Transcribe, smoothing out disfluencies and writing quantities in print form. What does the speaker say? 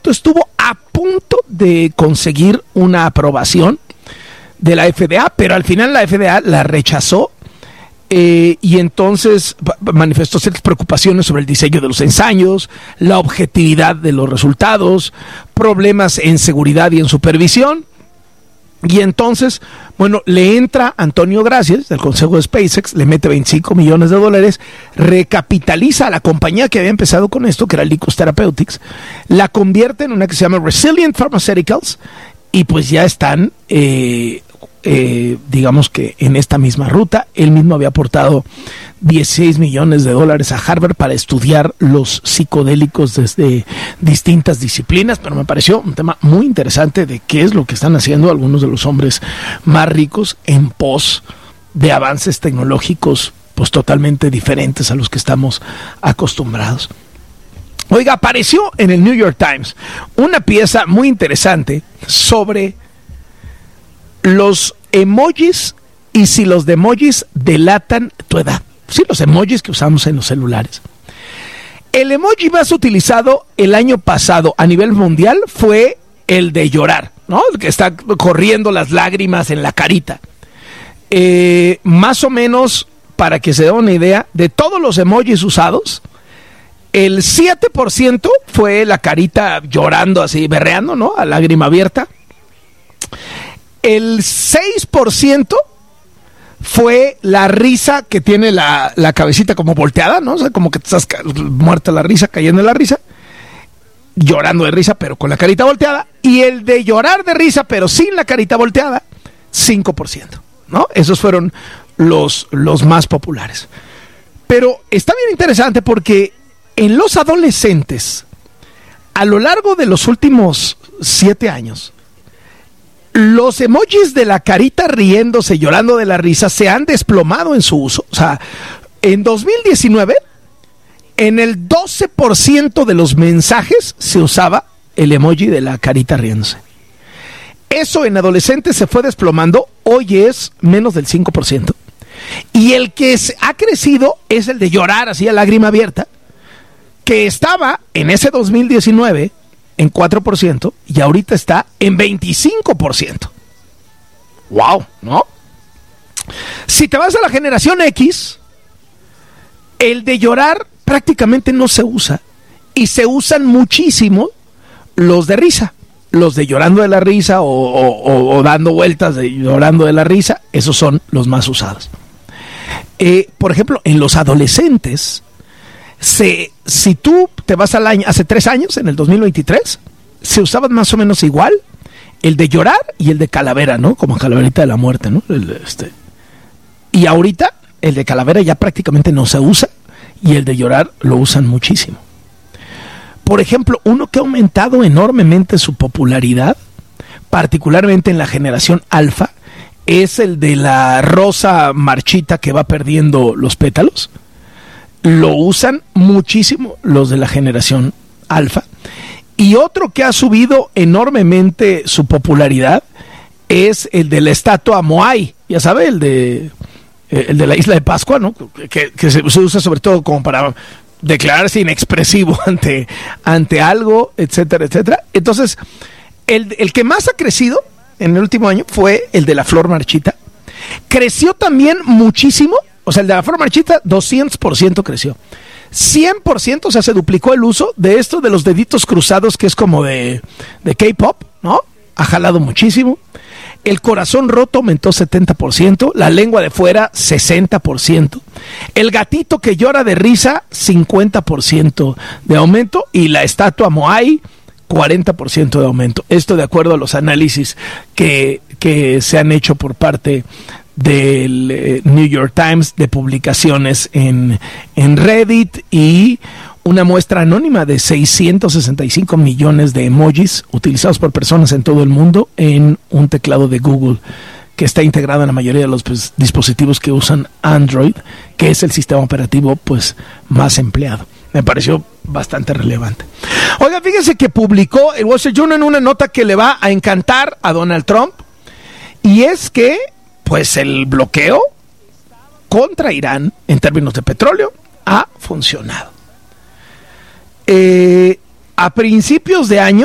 proyecto estuvo a punto de conseguir una aprobación de la FDA, pero al final la FDA la rechazó. Y entonces manifestó ciertas preocupaciones sobre el diseño de los ensayos, la objetividad de los resultados, problemas en seguridad y en supervisión. Y entonces, bueno, le entra Antonio Gracias, del consejo de SpaceX, le mete $25 millones, recapitaliza a la compañía que había empezado con esto, que era Lykos Therapeutics, la convierte en una que se llama Resilient Pharmaceuticals, y pues ya están digamos que en esta misma ruta. Él mismo había aportado $16 millones a Harvard para estudiar los psicodélicos desde distintas disciplinas, pero me pareció un tema muy interesante de qué es lo que están haciendo algunos de los hombres más ricos en pos de avances tecnológicos pues totalmente diferentes a los que estamos acostumbrados. Oiga, apareció en el New York Times una pieza muy interesante sobre los emojis y si los emojis delatan tu edad. Sí, los emojis que usamos en los celulares. El emoji más utilizado el año pasado a nivel mundial fue el de llorar, ¿no? El que está corriendo las lágrimas en la carita. Más o menos, para que se dé una idea, de todos los emojis usados, el 7% fue la carita llorando así, berreando, ¿no? A lágrima abierta. El 6% fue la risa que tiene la cabecita como volteada, ¿no? O sea, como que estás muerta la risa, cayendo en la risa, llorando de risa, pero con la carita volteada. Y el de llorar de risa, pero sin la carita volteada, 5%, ¿no? Esos fueron los más populares. Pero está bien interesante porque en los adolescentes, a lo largo de los últimos 7 años, los emojis de la carita riéndose, llorando de la risa, se han desplomado en su uso. O sea, en 2019, en el 12% de los mensajes se usaba el emoji de la carita riéndose. Eso en adolescentes se fue desplomando, hoy es menos del 5%. Y el que ha crecido es el de llorar así a lágrima abierta, que estaba en ese 2019 en 4% y ahorita está en 25%. ¡Wow! ¿No? Si te vas a la generación X, el de llorar prácticamente no se usa y se usan muchísimo los de risa. Los de llorando de la risa o dando vueltas de llorando de la risa, esos son los más usados. Por ejemplo, en los adolescentes, si tú te vas al año, hace 3 años, en el 2023, se usaban más o menos igual el de llorar y el de calavera, ¿no? Como calaverita de la muerte, ¿no? Y ahorita el de calavera ya prácticamente no se usa y el de llorar lo usan muchísimo. Por ejemplo, uno que ha aumentado enormemente su popularidad, particularmente en la generación alfa, es el de la rosa marchita que va perdiendo los pétalos. Lo usan muchísimo los de la generación alfa. Y otro que ha subido enormemente su popularidad es el de la estatua Moai. Ya sabe, el de la isla de Pascua, ¿no? Que se usa sobre todo como para declararse inexpresivo ante algo, etcétera, etcétera. Entonces, el que más ha crecido en el último año fue el de la flor marchita. Creció también muchísimo. O sea, el de la flor marchita, 200% creció. 100%, o sea, se duplicó el uso de esto de los deditos cruzados, que es como de K-pop, ¿no? Ha jalado muchísimo. El corazón roto aumentó 70%. La lengua de fuera, 60%. El gatito que llora de risa, 50% de aumento. Y la estatua Moai, 40% de aumento. Esto de acuerdo a los análisis que se han hecho por parte del New York Times, de publicaciones en Reddit y una muestra anónima de 665 millones de emojis utilizados por personas en todo el mundo en un teclado de Google que está integrado en la mayoría de los dispositivos que usan Android, que es el sistema operativo pues más empleado. Me pareció bastante relevante. Oiga, fíjense que publicó el Wall Street Journal en una nota que le va a encantar a Donald Trump, y es que pues el bloqueo contra Irán en términos de petróleo ha funcionado. A principios de año